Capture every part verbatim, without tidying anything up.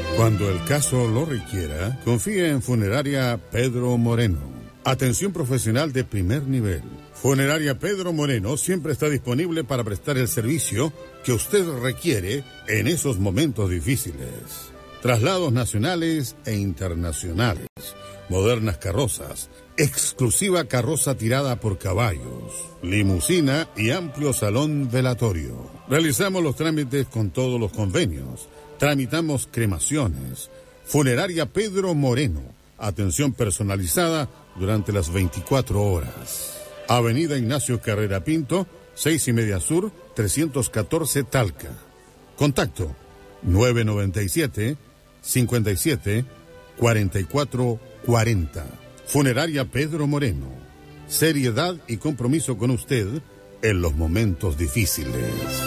Cuando el caso lo requiera, confíe en Funeraria Pedro Moreno. Atención profesional de primer nivel. Funeraria Pedro Moreno siempre está disponible para prestar el servicio que usted requiere en esos momentos difíciles. Traslados nacionales e internacionales, modernas carrozas, exclusiva carroza tirada por caballos, limusina y amplio salón velatorio. Realizamos los trámites con todos los convenios. Tramitamos cremaciones. Funeraria Pedro Moreno. Atención personalizada durante las veinticuatro horas. Avenida Ignacio Carrera Pinto, seis y media sur, trescientos catorce Talca. Contacto nueve noventa y siete, cincuenta y siete, cuarenta y cuatro cuarenta. Funeraria Pedro Moreno. Seriedad y compromiso con usted en los momentos difíciles.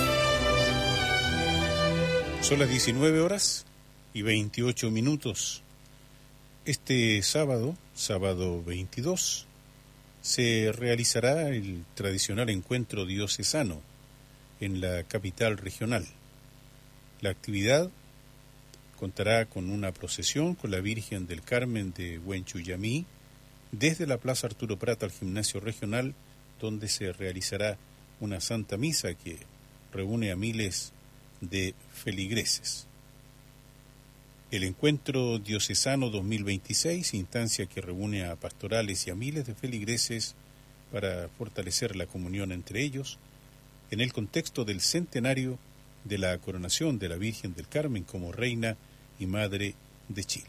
Son las diecinueve horas y veintiocho minutos. Este sábado, sábado veintidós, se realizará el tradicional encuentro diocesano en la capital regional. La actividad contará con una procesión con la Virgen del Carmen de Huenchuyamí desde la Plaza Arturo Prat al Gimnasio Regional, donde se realizará una Santa Misa que reúne a miles de feligreses. El Encuentro Diocesano dos mil veintiséis, instancia que reúne a pastorales y a miles de feligreses para fortalecer la comunión entre ellos, en el contexto del centenario de la coronación de la Virgen del Carmen como Reina y Madre de Chile.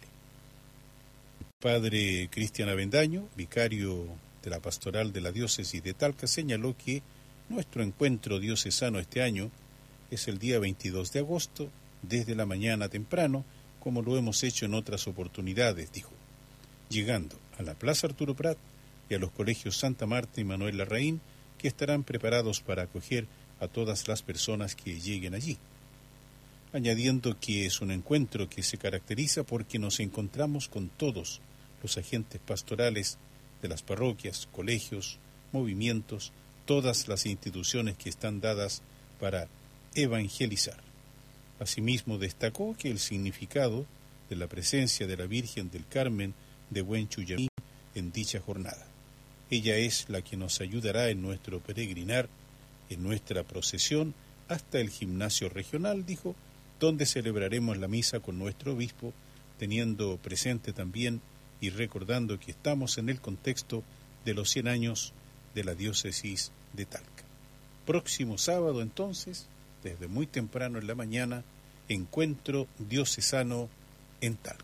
Padre Cristian Avendaño, vicario de la Pastoral de la Diócesis de Talca, señaló que nuestro encuentro diocesano este año es el día veintidós de agosto, desde la mañana temprano, como lo hemos hecho en otras oportunidades, dijo, llegando a la Plaza Arturo Prat y a los colegios Santa Marta y Manuel Larraín, que estarán preparados para acoger a todas las personas que lleguen allí. Añadiendo que es un encuentro que se caracteriza porque nos encontramos con todos los agentes pastorales de las parroquias, colegios, movimientos, todas las instituciones que están dadas para evangelizar. Asimismo destacó que el significado de la presencia de la Virgen del Carmen de Huenchuyamí en dicha jornada. Ella es la que nos ayudará en nuestro peregrinar, en nuestra procesión hasta el gimnasio regional, dijo, donde celebraremos la misa con nuestro obispo, teniendo presente también y recordando que estamos en el contexto de los cien años de la diócesis de Talca. Próximo sábado, entonces, desde muy temprano en la mañana, encuentro diocesano en Talca.